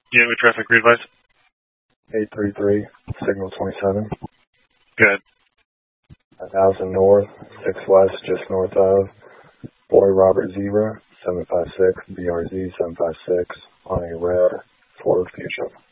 Unit with traffic readvise. 833, signal 27. Good. 1000 north, 6 west, just north of. Boy Robert Zebra, 756, BRZ 756, on a red Ford Fusion.